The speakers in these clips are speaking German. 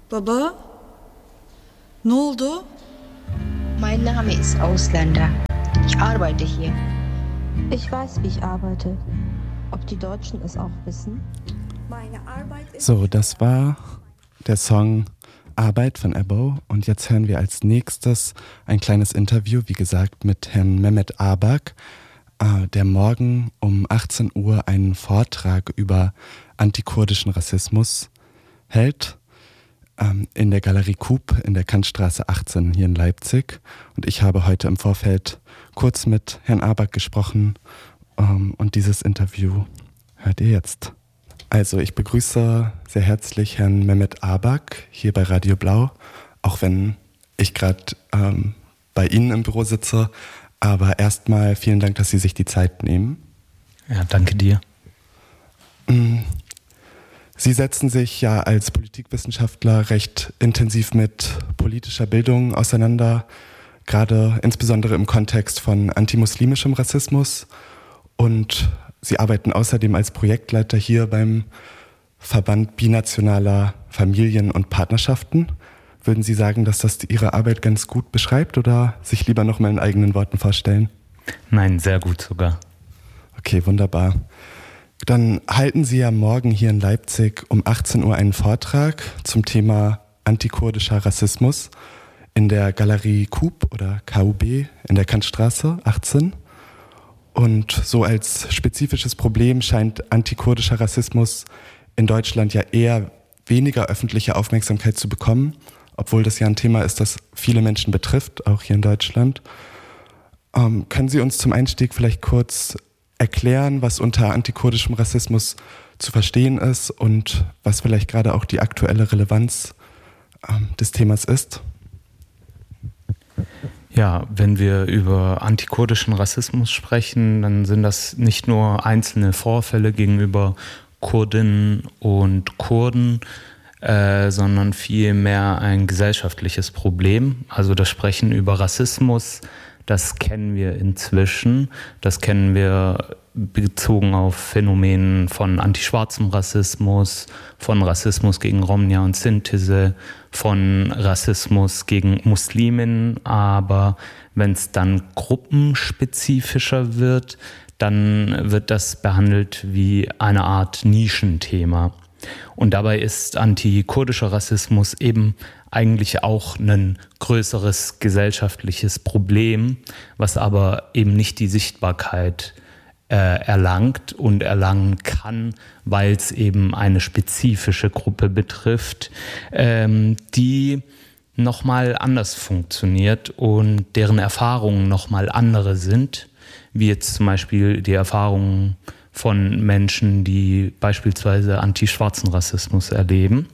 Baba? Ne oldu? Mein Name ist Ausländer. Ich arbeite hier. Ich weiß, wie ich arbeite. Ob die Deutschen es auch wissen? So, das war der Song Arbeit von Ebo und jetzt hören wir als nächstes ein kleines Interview, wie gesagt, mit Herrn Mehmet Ağabak, der morgen um 18 Uhr einen Vortrag über antikurdischen Rassismus hält in der Galerie Coop in der Kantstraße 18 hier in Leipzig. Und ich habe heute im Vorfeld kurz mit Herrn Ağabak gesprochen und dieses Interview hört ihr jetzt. Also ich begrüße sehr herzlich Herrn Mehmet Ağabak hier bei Radio Blau, auch wenn ich gerade bei Ihnen im Büro sitze. Aber erstmal vielen Dank, dass Sie sich die Zeit nehmen. Ja, danke dir. Sie setzen sich ja als Politikwissenschaftler recht intensiv mit politischer Bildung auseinander, gerade insbesondere im Kontext von antimuslimischem Rassismus. Und Sie arbeiten außerdem als Projektleiter hier beim Verband binationaler Familien und Partnerschaften. Würden Sie sagen, dass das Ihre Arbeit ganz gut beschreibt oder sich lieber noch mal in eigenen Worten vorstellen? Nein, sehr gut sogar. Okay, wunderbar. Dann halten Sie ja morgen hier in Leipzig um 18 Uhr einen Vortrag zum Thema antikurdischer Rassismus in der Galerie Coop oder KUB in der Kantstraße 18. Und so als spezifisches Problem scheint antikurdischer Rassismus in Deutschland ja eher weniger öffentliche Aufmerksamkeit zu bekommen, obwohl das ja ein Thema ist, das viele Menschen betrifft, auch hier in Deutschland. Können Sie uns zum Einstieg vielleicht kurz erklären, was unter antikurdischem Rassismus zu verstehen ist und was vielleicht gerade auch die aktuelle Relevanz des Themas ist? Ja, wenn wir über antikurdischen Rassismus sprechen, dann sind das nicht nur einzelne Vorfälle gegenüber Kurdinnen und Kurden, sondern vielmehr ein gesellschaftliches Problem. Also das Sprechen über Rassismus, das kennen wir inzwischen. Das kennen wir bezogen auf Phänomenen von antischwarzem Rassismus, von Rassismus gegen Romnia und Sinti, von Rassismus gegen Musliminnen. Aber wenn es dann gruppenspezifischer wird, dann wird das behandelt wie eine Art Nischenthema. Und dabei ist antikurdischer Rassismus eben eigentlich auch ein größeres gesellschaftliches Problem, was aber eben nicht die Sichtbarkeit erlangt und erlangen kann, weil es eben eine spezifische Gruppe betrifft, die nochmal anders funktioniert und deren Erfahrungen nochmal andere sind, wie jetzt zum Beispiel die Erfahrungen von Menschen, die beispielsweise antischwarzen Rassismus erleben.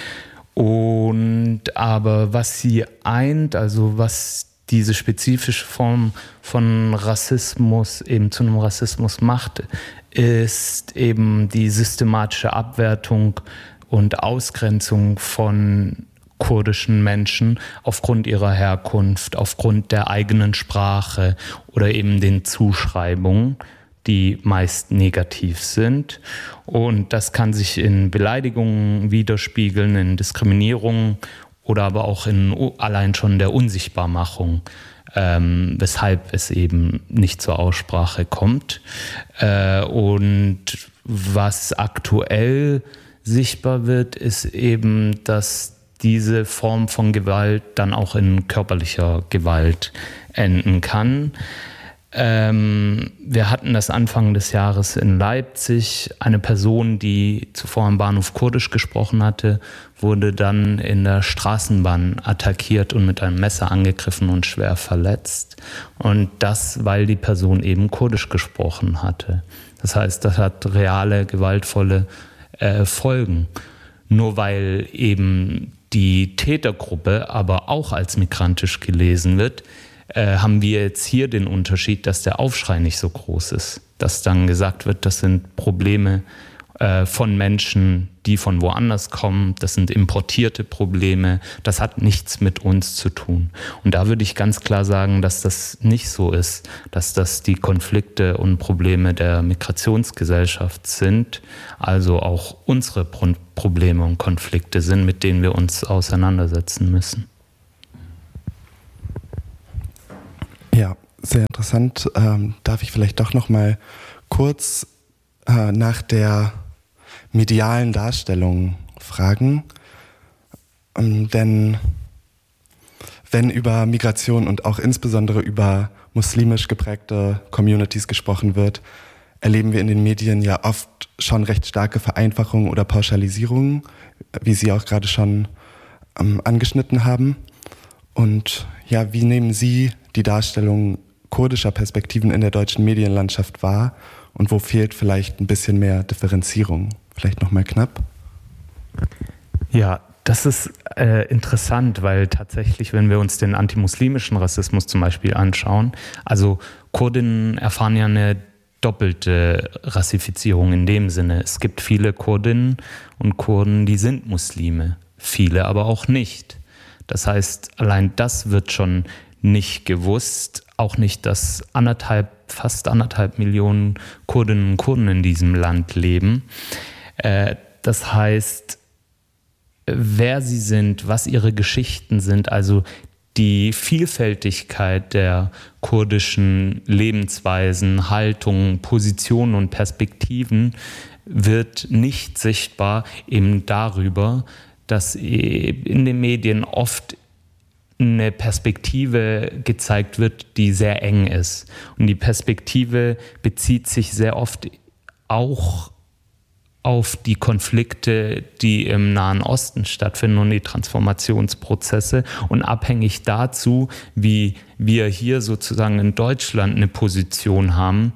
Und aber was sie eint, also was diese spezifische Form von Rassismus eben zu einem Rassismus macht, ist eben die systematische Abwertung und Ausgrenzung von kurdischen Menschen aufgrund ihrer Herkunft, aufgrund der eigenen Sprache oder eben den Zuschreibungen, die meist negativ sind. Und das kann sich in Beleidigungen widerspiegeln, in Diskriminierungen oder aber auch in allein schon der Unsichtbarmachung, weshalb es eben nicht zur Aussprache kommt. Und was aktuell sichtbar wird, ist eben, dass diese Form von Gewalt dann auch in körperlicher Gewalt enden kann. Wir hatten das Anfang des Jahres in Leipzig. Eine Person, die zuvor am Bahnhof Kurdisch gesprochen hatte, wurde dann in der Straßenbahn attackiert und mit einem Messer angegriffen und schwer verletzt. Und das, weil die Person eben Kurdisch gesprochen hatte. Das heißt, das hat reale, gewaltvolle Folgen. Nur weil eben die Tätergruppe aber auch als migrantisch gelesen wird, haben wir jetzt hier den Unterschied, dass der Aufschrei nicht so groß ist. Dass dann gesagt wird, das sind Probleme von Menschen, die von woanders kommen. Das sind importierte Probleme. Das hat nichts mit uns zu tun. Und da würde ich ganz klar sagen, dass das nicht so ist, dass das die Konflikte und Probleme der Migrationsgesellschaft sind, also auch unsere Probleme und Konflikte sind, mit denen wir uns auseinandersetzen müssen. Ja, sehr interessant. Darf ich vielleicht doch noch mal kurz nach der medialen Darstellung fragen? Denn wenn über Migration und auch insbesondere über muslimisch geprägte Communities gesprochen wird, erleben wir in den Medien ja oft schon recht starke Vereinfachungen oder Pauschalisierungen, wie Sie auch gerade schon angeschnitten haben. Und ja, wie nehmen Sie die Darstellung kurdischer Perspektiven in der deutschen Medienlandschaft wahr und wo fehlt vielleicht ein bisschen mehr Differenzierung? Vielleicht nochmal knapp? Ja, das ist interessant, weil tatsächlich, wenn wir uns den antimuslimischen Rassismus zum Beispiel anschauen, also Kurdinnen erfahren ja eine doppelte Rassifizierung in dem Sinne. Es gibt viele Kurdinnen und Kurden, die sind Muslime, viele aber auch nicht. Das heißt, allein das wird schon nicht gewusst, auch nicht, dass fast 1,5 Millionen Kurdinnen und Kurden in diesem Land leben. Das heißt, wer sie sind, was ihre Geschichten sind, also die Vielfältigkeit der kurdischen Lebensweisen, Haltungen, Positionen und Perspektiven wird nicht sichtbar eben darüber, dass in den Medien oft eine Perspektive gezeigt wird, die sehr eng ist. Und die Perspektive bezieht sich sehr oft auch auf die Konflikte, die im Nahen Osten stattfinden und die Transformationsprozesse. Und abhängig dazu, wie wir hier sozusagen in Deutschland eine Position haben,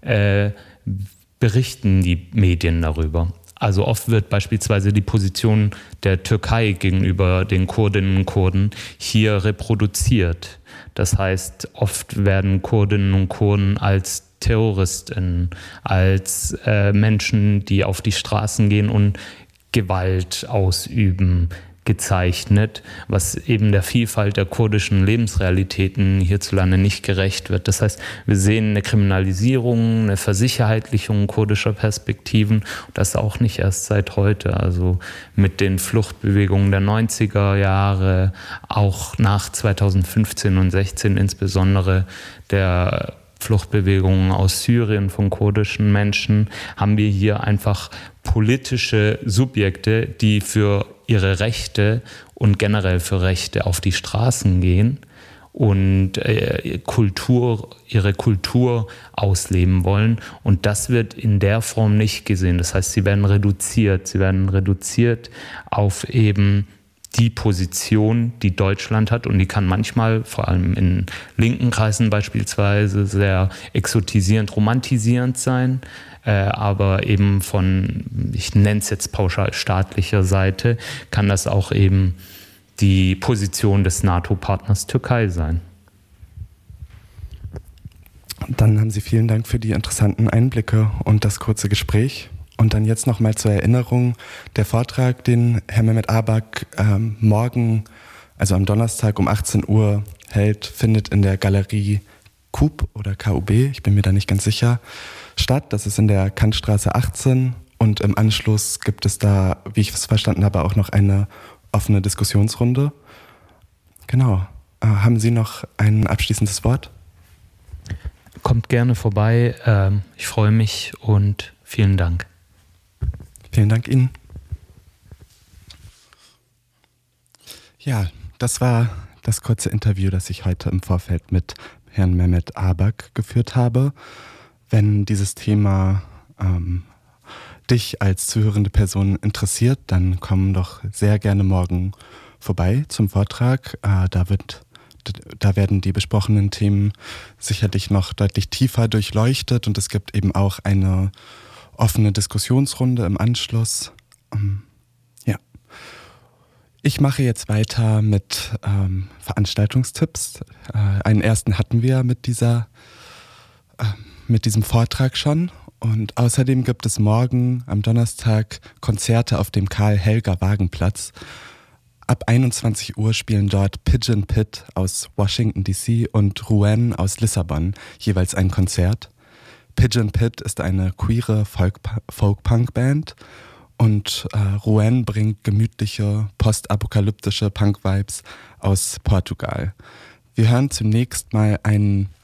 berichten die Medien darüber. Also oft wird beispielsweise die Position der Türkei gegenüber den Kurdinnen und Kurden hier reproduziert. Das heißt, oft werden Kurdinnen und Kurden als Terroristen, als Menschen, die auf die Straßen gehen und Gewalt ausüben, gezeichnet, was eben der Vielfalt der kurdischen Lebensrealitäten hierzulande nicht gerecht wird. Das heißt, wir sehen eine Kriminalisierung, eine Versicherheitlichung kurdischer Perspektiven und das auch nicht erst seit heute. Also mit den Fluchtbewegungen der 90er Jahre, auch nach 2015 und 16 insbesondere der Fluchtbewegungen aus Syrien von kurdischen Menschen, haben wir hier einfach politische Subjekte, die für ihre Rechte und generell für Rechte auf die Straßen gehen und ihre Kultur ausleben wollen. Und das wird in der Form nicht gesehen. Das heißt, sie werden reduziert auf eben die Position, die Deutschland hat, und die kann manchmal, vor allem in linken Kreisen beispielsweise, sehr exotisierend, romantisierend sein, aber eben von, ich nenne es jetzt pauschal staatlicher Seite, kann das auch eben die Position des NATO-Partners Türkei sein. Dann haben Sie vielen Dank für die interessanten Einblicke und das kurze Gespräch. Und dann jetzt nochmal zur Erinnerung, der Vortrag, den Herr Mehmet Ağabek morgen, also am Donnerstag um 18 Uhr hält, findet in der Galerie KUB oder KUB, ich bin mir da nicht ganz sicher, statt. Das ist in der Kantstraße 18 und im Anschluss gibt es da, wie ich es verstanden habe, auch noch eine offene Diskussionsrunde. Genau. Haben Sie noch ein abschließendes Wort? Kommt gerne vorbei. Ich freue mich und vielen Dank. Vielen Dank Ihnen. Ja, das war das kurze Interview, das ich heute im Vorfeld mit Herrn Mehmet Ağabek geführt habe. Wenn dieses Thema dich als zuhörende Person interessiert, dann komm doch sehr gerne morgen vorbei zum Vortrag. Da werden die besprochenen Themen sicherlich noch deutlich tiefer durchleuchtet und es gibt eben auch eine offene Diskussionsrunde im Anschluss. Ja. Ich mache jetzt weiter mit Veranstaltungstipps. Einen ersten hatten wir mit diesem Vortrag schon Und außerdem gibt es morgen am Donnerstag Konzerte auf dem Karl-Helger-Wagenplatz. Ab 21 Uhr spielen dort Pigeon Pit aus Washington DC und Rouen aus Lissabon jeweils ein Konzert. Pigeon Pit ist eine queere Folk-Punk-Band und Rouen bringt gemütliche, postapokalyptische Punk-Vibes aus Portugal. Wir hören zunächst mal einen